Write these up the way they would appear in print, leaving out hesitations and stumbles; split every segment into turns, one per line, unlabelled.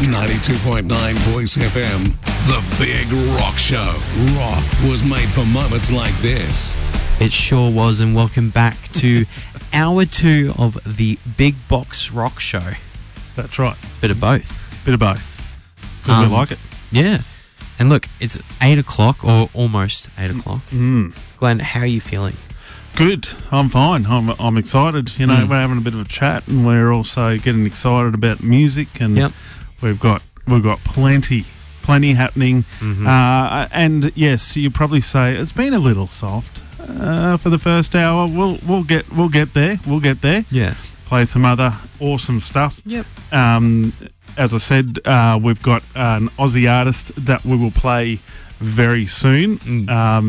92.9 Voice FM, The Big Rock Show. Rock was made for moments like this.
It sure was, and welcome back to hour 2 of the Big Box Rock Show.
That's right.
Bit of both.
Bit of both. Because we like it.
Yeah. And look, it's 8 o'clock, or almost 8 o'clock. Glenn, how are you feeling?
Good. I'm fine. I'm excited. You know, we're having a bit of a chat, and we're also getting excited about music, and we've got plenty happening. And yes, you probably say it's been a little soft for the first hour. We'll get there. We'll get there.
Yeah.
Play some other awesome stuff.
Yep.
As I said, we've got an Aussie artist that we will play very soon.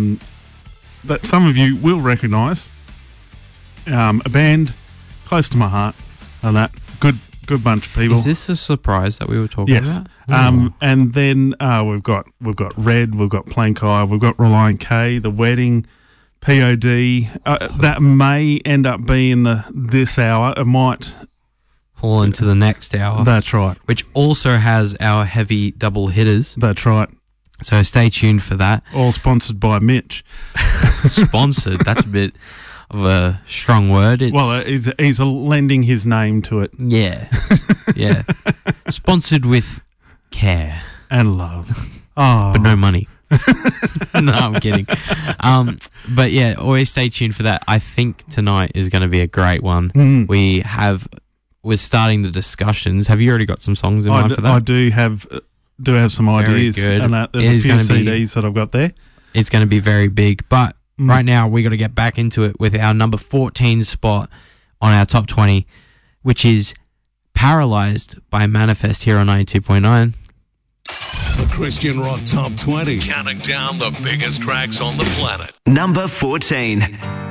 That some of you will recognise. A band close to my heart, and that good bunch of people.
Is this a surprise that we were talking about?
Yes. And then we've got Red, we've got Plank Eye, we've got Reliant K, The Wedding, POD. That may end up being this hour. It might
fall into the next hour.
That's right.
Which also has our heavy double hitters.
That's right.
So stay tuned for that.
All sponsored by Mitch.
Sponsored, that's a bit of a strong word.
He's lending his name to it.
Yeah. Yeah. Sponsored with care.
And love. Oh.
But no money. No, I'm kidding. But yeah, always stay tuned for that. I think tonight is going to be a great one. We're starting the discussions. Have you already got some songs in mind for that?
I do have some ideas.
Very good.
And there's a few CDs that I've got there.
It's going to be very big. But right now, we got to get back into it with our number 14 spot on our top 20, which is Paralysed by Manifest here on 92.9.
The Christian Rock Top 20, counting down the biggest tracks on the planet.
Number 14.